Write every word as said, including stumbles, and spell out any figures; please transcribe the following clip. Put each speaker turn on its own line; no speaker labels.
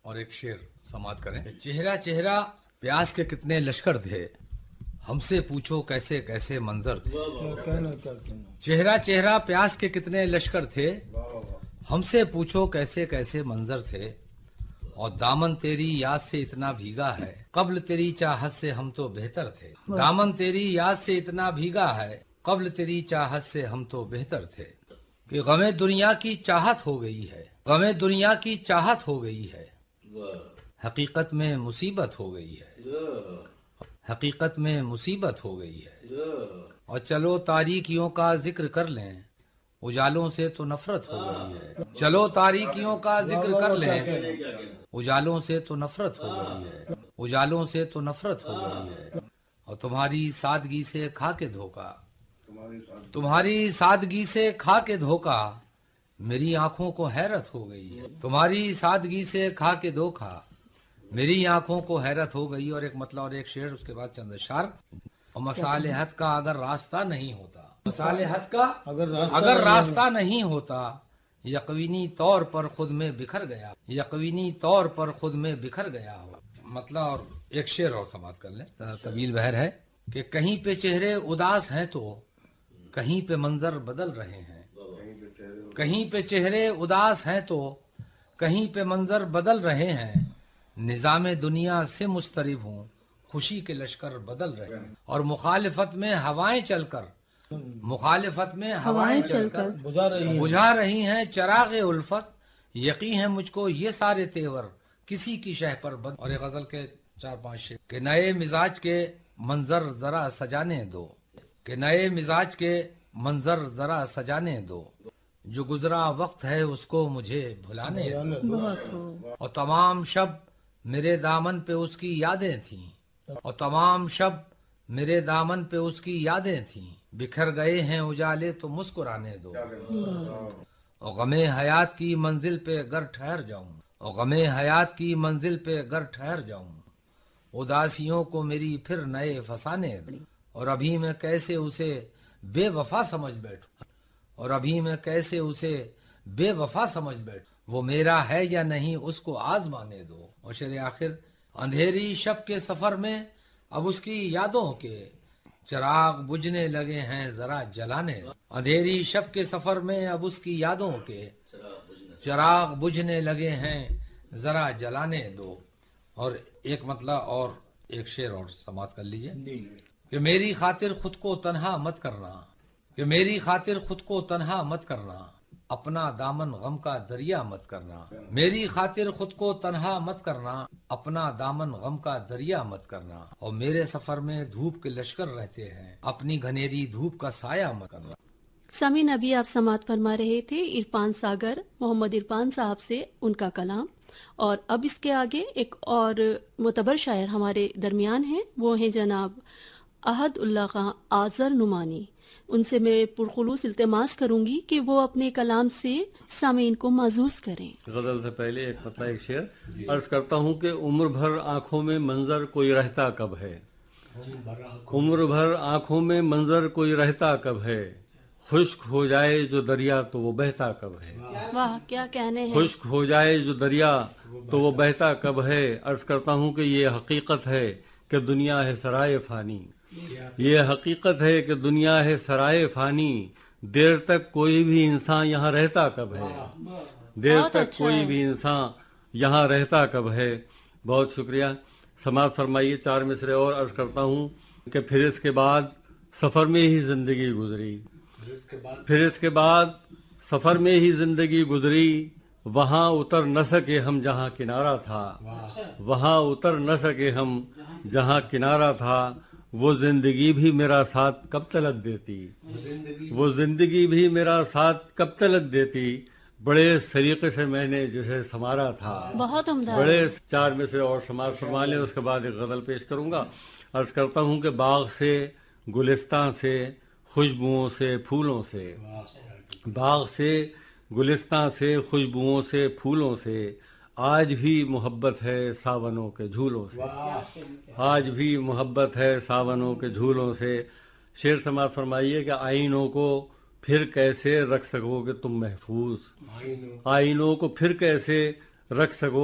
اور ایک شعر سماعت کریں. چہرہ چہرہ پیاس کے کتنے لشکر تھے, ہم سے پوچھو کیسے کیسے منظر تھے. چہرہ چہرہ پیاس کے کتنے لشکر تھے, ہم سے پوچھو کیسے کیسے منظر تھے. اور دامن تیری یاد سے اتنا بھیگا ہے, قبل تیری چاہت سے ہم تو بہتر تھے. دامن تیری یاد سے اتنا بھیگا ہے, قبل تیری چاہت سے ہم تو بہتر تھے. کہ غم دنیا کی چاہت ہو گئی ہے, غم دنیا کی چاہت ہو گئی ہے, حقیقت میں مصیبت ہو گئی ہے, حقیقت میں مصیبت ہو گئی ہے. اور چلو تاریکیوں کا ذکر کر لیں, اجالوں سے تو نفرت ہو گئی ہے. چلو تاریکیوں کا ذکر کر لیں, اجالوں سے تو نفرت ہو گئی ہے, اجالوں سے تو نفرت ہو گئی ہے. اور تمہاری سادگی سے کھا کے دھوکا, تمہاری سادگی سے کھا کے دھوکا, میری آنکھوں کو حیرت ہو گئی ہے. تمہاری سادگی سے کھا کے دھوکا, میری آنکھوں کو حیرت ہو گئی. اور ایک مطلب اور ایک شعر, اس کے بعد چند اشعار. اور مصالحت کا اگر راستہ نہیں ہوتا, مصالحت کا اگر راستہ نہیں ہوتا, یقینی طور پر خود میں بکھر گیا, یقینی طور پر خود میں بکھر گیا ہو. مطلب اور ایک شعر اور سماعت کر لیں, طویل بہر ہے. کہ کہیں پہ چہرے اداس ہیں تو کہیں پہ منظر بدل رہے ہیں, کہیں پہ چہرے اداس ہیں تو کہیں پہ منظر بدل رہے ہیں. نظام دنیا سے مضطرب ہوں, خوشی کے لشکر بدل رہے ہیں. اور مخالفت میں ہوائیں چل کر, مخالفت میں ہوائیں چل کر بجھا رہی ہیں چراغ الفت. یقین ہے مجھ کو یہ سارے تیور کسی کی شہ پر بند. اور ایک غزل کے چار پانچ شعر. کہ نئے مزاج کے منظر ذرا سجانے دو, کہ نئے مزاج کے منظر ذرا سجانے دو, جو گزرا وقت ہے اس کو مجھے بھلانے دو. اور تمام شب میرے دامن پہ اس کی یادیں تھیں, اور تمام شب میرے دامن پہ اس کی یادیں تھیں. بکھر گئے ہیں اجالے تو مسکرانے دو, اور غم حیات کی منزل پہ گر ٹھہر جاؤں, اور غم حیات کی منزل پہ گر ٹھہر جاؤں, اداسیوں کو میری پھر نئے فسانے دو. اور ابھی میں کیسے اسے بے وفا سمجھ بیٹھوں, اور ابھی میں کیسے اسے بے وفا سمجھ بیٹھوں, وہ میرا ہے یا نہیں اس کو آزمانے دو. اور شعر آخر. اندھیری شب کے سفر میں اب اس کی یادوں کے چراغ بجھنے لگے ہیں ذرا جلانے دو. اندھیری شب کے سفر میں اب اس کی یادوں کے چراغ بجھنے لگے ہیں ذرا جلانے دو. اور ایک مطلب اور ایک شعر اور سماعت کر لیجئے. کہ میری خاطر خود کو تنہا مت کرنا, کہ میری خاطر خود کو تنہا مت کرنا, اپنا دامن غم کا دریا مت کرنا. میری خاطر خود کو تنہا مت کرنا, اپنا دامن غم کا دریا مت کرنا. اور میرے سفر میں دھوپ کے لشکر رہتے ہیں, اپنی گھنیری دھوپ کا سایہ مت کرنا.
سامعین ابھی آپ سماعت فرما رہے تھے عرفان ساگر محمد عرفان صاحب سے ان کا کلام. اور اب اس کے آگے ایک اور معتبر شاعر ہمارے درمیان ہیں, وہ ہیں جناب احد اللہ خان آذر نعمانی. ان سے میں پرخلوص التماس کروں گی کہ وہ اپنے کلام سے سامعین کو معزوز کریں.
غزل سے پہلے ایک مطلب ایک شعر عرض کرتا ہوں کہ عمر بھر آنکھوں میں منظر کوئی رہتا کب ہے, عمر بھر آنکھوں میں منظر کوئی رہتا کب ہے, خشک ہو جائے جو دریا تو وہ بہتا کب ہے.
واہ کیا کہنے ہیں.
خشک ہو جائے جو دریا تو وہ بہتا کب ہے. عرض کرتا ہوں کہ یہ حقیقت ہے کہ دنیا ہے سرائے فانی, یہ حقیقت ہے کہ دنیا ہے سرائے فانی. دیر تک کوئی بھی انسان یہاں رہتا کب ہے, دیر تک کوئی بھی انسان یہاں رہتا کب ہے. بہت شکریہ. سماعت فرمائیے چار مصرے اور. عرض کرتا ہوں کہ پھر اس کے بعد سفر میں ہی زندگی گزری, پھر اس کے بعد سفر میں ہی زندگی گزری, وہاں اتر نہ سکے ہم جہاں کنارہ تھا, وہاں اتر نہ سکے ہم جہاں کنارہ تھا. وہ زندگی بھی میرا ساتھ کب تلک دیتی, وہ زندگی بھی میرا ساتھ کب تلک دیتی. بڑے سلیقے سے میں نے جسے سنوارا تھا.
بہت عمدہ.
بڑے چار میں سے اور سماعت فرما لیں, اس کے بعد ایک غزل پیش کروں گا. عرض کرتا ہوں کہ باغ سے گلستان سے خوشبوؤں سے پھولوں سے, باغ سے گلستان سے خوشبوؤں سے پھولوں سے, آج بھی محبت ہے ساونوں کے جھولوں سے, آج بھی محبت ہے ساونوں کے جھولوں سے. شعر سماعت فرمائیے کہ آئینوں کو پھر کیسے رکھ سکو گے تم محفوظ, آئینوں کو پھر کیسے رکھ سکو